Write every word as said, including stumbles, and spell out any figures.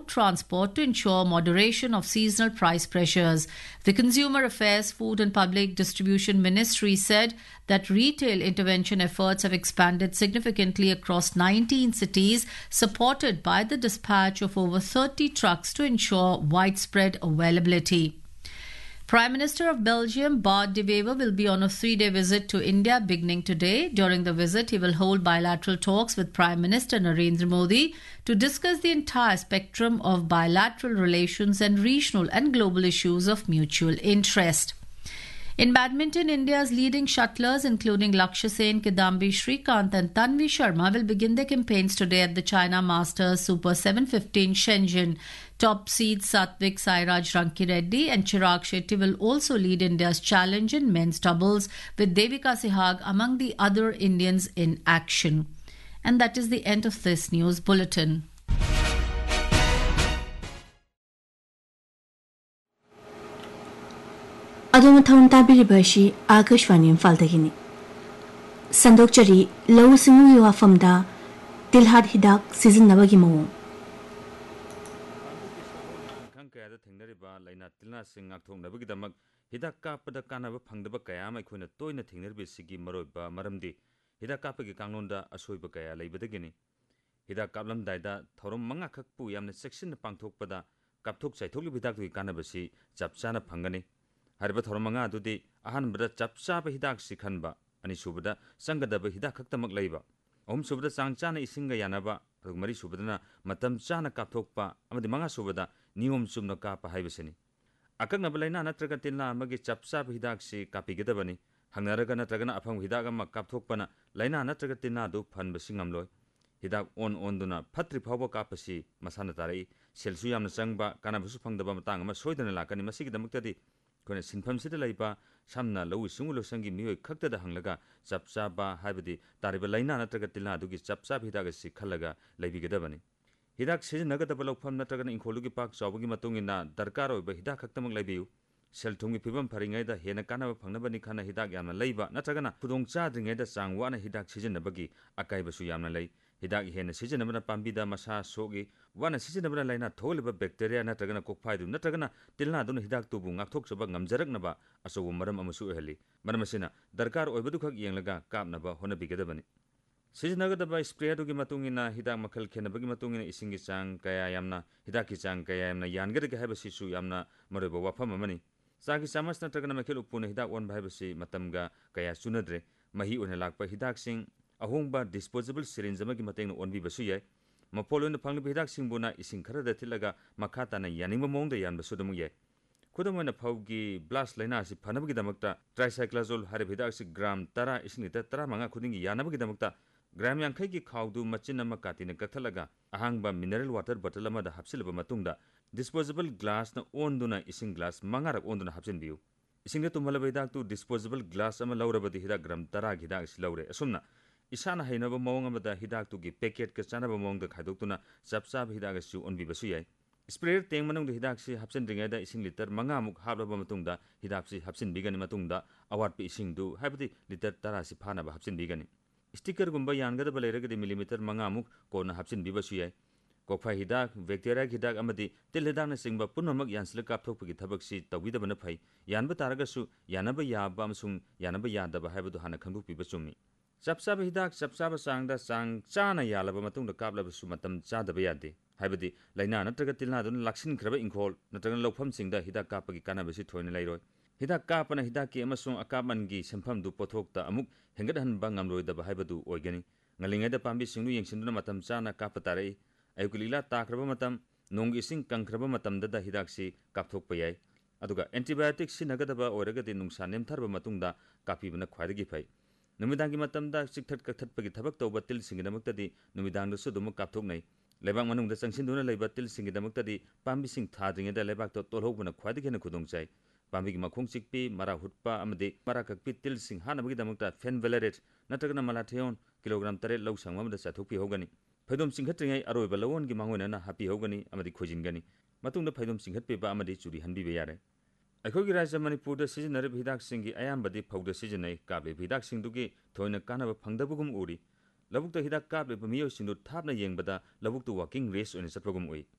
transport to ensure moderation of seasonal price pressures. The Consumer Affairs, Food and Public Distribution Ministry said that retail intervention efforts have expanded significantly across nineteen cities, supported by the dispatch of over thirty trucks to ensure widespread availability. Prime Minister of Belgium, Bart De Wever, will be on a three-day visit to India beginning today. During the visit, he will hold bilateral talks with Prime Minister Narendra Modi to discuss the entire spectrum of bilateral relations and regional and global issues of mutual interest. In badminton, India's leading shuttlers, including Lakshya Sen, Kidambi Shrikant and Tanvi Sharma, will begin their campaigns today at the China Masters Super seven fifteen Shenzhen. Top seeds Satvik Sairaj Rankireddy and Chirag Shetty will also lead India's challenge in men's doubles, with Devika Sehag among the other Indians in action. And that is the end of this news bulletin. अदोम थौन ताबिरिबाशी Akashvani इम्फालदगिनी संदोकचरी लौ सिंगुगी वाफमदा तिलहाद हिदाक सिजननबगी मवोंग खंकयादा थेंगनरिबा लाइना तिलना सिंग ngakthongnabagidamag hidak kapada kanaba phangdaba kaya ma khoina toina thengnerbisigi maroiba maramdi hidak kapagi kanglonda asoiba kaya leibadagini hidak kaplamdaida thorom manga khakpu yamna section pangthokpada kapthok chaithokli hidak gi kanabasi chapchana phangani हरबा थोरमंगा दुदी अहनबदा चपचाब हिदाक सिखनबा अनि सुबदा संगदब हिदाक खक्तमक लैबा ओम सुबदा चांगचाना इसिंगा यानाबा अदुग मरि सुबदना मतम चाना कापथोकपा अमदि मंगा सुबदा नियम चुमना कापा हाइबसनि अकंगब लैना नत्रगा तिलना अमगे चपचाब हिदाक सि कापिगदबनि हंगनरगा नत्रगना अफंग हिदाक अमा कापथोकपना लैना नत्रगा तिलना दु फनबसिंगमलोय हिदाक ओन ओनदुना फत्रि फावबा कापसि मसाना तारै सेलसु यामना चंगबा कानाबसु फंगदबा मतंग अमा सोयदना लाकनि मसिगिदमक्तदि कोने सिनफमसिदा लैबा सामना लौ सिंगु लोसंगी मियोय खक्तदा हंगलगा चपचाबा हाइबदि तारिबा लैना नत्रगा तिलना दुगी चपचाब हिदाक सि खलगा लैबिगदबनि हिदाक सिजनगदबा लौफम नत्रगना इंखोलुगी पाक चावबगी मतुंगिना दरकार ओइबा हिदाक खक्तमक लैबियु सेलथुंगी फिबम फरिङैदा हेना कानाबा फंगनबनि खाना हिदाक यामना लैबा नत्रगना खुदोंग चाद्रिङैदा चांगवाना हिदाक सिजनबगी अकाइबसु यामना लै हिदाक हेना सिजनबना पांबिदा मसा सोगी वाना सिजनबना लाइना थोलिबा बैक्टीरिया नत्रगना कोकफाइदु नत्रगना तिलना दुना हिदाक तुबु ngakthokchaba ngamjaraknaba asobu maram amasu ehli maramasina darkar oibadu khak yenglaka kapnaba honabigadabani सिजनगदबा spray दुगी मतुंगिना हिदाक मखल खेनबगी मतुंगिना इसिंगी चांग कया यामना हिदाकी चांग कया यामना यानगदगे हाइबसिसु यामना मरोबा वाफम अमनि चागी चामच नत्रगना मखेल उपुना हिदाक ओन भाइबसि मतमगा कया चुनद्रे मही ओने लाकपा हिदाक सिंग अहोंगबा डिस्पोजेबल सिरिंज अमगी मतेंग ओनबिबसु याय मपोलोन फंगलिब हिदाक सिंगबुना इसिंग खरदा तिलगा मखाताना यानिंगबा मोंगदा यानबसु दमु याय खुदमोना फावगी ब्लास्ट लाइना सि फनबगिदमक्ता ट्राइसाइक्लाजोल हारिब हिदाक सि ग्राम तरा इसिंग लिटर तरा मंगा खुदिंगी यानबगिदमक्ता ग्राम यांखैगी खावदु मचिन अमा कातिना कथलगा अहांगबा मिनरल वाटर बटल अमादा हपसिलबा मतुंगदा डिस्पोजेबल ग्लास न ओनदुना इसिंग ग्लास मंगारक ओनदुना हपसिनबियु इसिंगदा तुमलबा हिदाक तु डिस्पोजेबल ग्लास अमा लौरबदि हिदाक ग्राम तरा हिदाक सि लौरे असुमना इसाना हैनबा मवंग अमदा हिदाक तुगी पैकेट का चानबा मवंगदा खाइदोक्तुना चपचाब हिदाक सि ओनबिबसु याय स्प्रेयर टेंग मनोंग हिदाक सि हपसिनद्रिङैदा इसिंग लिटर मंगामुक हाबलबा मतुंगदा हिदाक सि हपसिनबिगनि मतुंगदा अवाटपि इसिंग दु हाइबदि लिटर तरा सि फानबा हपसिनबिगनि स्टिकर गुंबा यानगदबा लेरगदि मिलीमीटर मंगामुक कोना हपसिनबिबसु याय कोफा हिदाक बैक्टीरिया हिदाक अमदि तिल हिदाकना सिंगबा पुनमक यानसिल कापथोकपगी थबकसि तौबिदबना फै यानबा तारगसु यानबा याबा अमसुंग यानबा यादबा हाइबदु हाना खंदोकपिबा चुम्मि चपचाब हिदाक चपचाब चांगदा चांग चाना यालबा मतुंगदा कापलबसु मतम चादबा यादे हाइबदि लाइना नत्रगा तिलनादुना लाक्सिनख्रबा इंखोल नत्रगा लौफमसिंगदा हिदाक कापगी कानाबसि थोयना लैरोय हिदाक कापना हिदाकी अमसुंग अकापमनगी सेंफमदु पोथोकता अमुक हेंगदहनबा ngamloidaba haibadu oigani ngalingada pambi singnu yengsinduna matam chana kapatarai ayukulila takraba matam nong ising kangkraba matam dada hidaksi kapthokpa yai aduga antibiotic sinagadaba oiragadi nungsa nemtharba matungda kapibana khwaidagi phai numidangi matamda sikthat kakthatpagi thabak tawba til singidamaktadi numidangdasu dumu kapthoknai lebak manungda changsinduna leiba til singidamaktadi pambi sing thadringeda lebak to tolhobuna khwaidagi na khudongchai पामी की मखोंग chickpea मरा हुटपा अमदे मरा ककपी तिल Singh हानबगी दमकता फेनवेलेरेट नत्रगना मलाथेओन kilogram तरे लौ संगमदा चाथोकपी होगनी फैदोम सिंहत्रिङै अरोइबा लवोनगी मांगोइनना happy होगनी अमदि खोजिनगनी मतुंगदा फैदोम सिंहत्पीबा अमदि चुरी हनबीबा यारे अखोगी राज्य मणिपुरदा सिजनरब हिदाक सिंगी अयामबदि फौदा सिजनै काबले हिदाक सिंदुगी थोइना कानबा फंगदबगुम उरी लबुक्ता हिदाक काबले मियोइ सिंदु थापना येंगबदा लबुक्तु walking race ओइना चटपगुम उई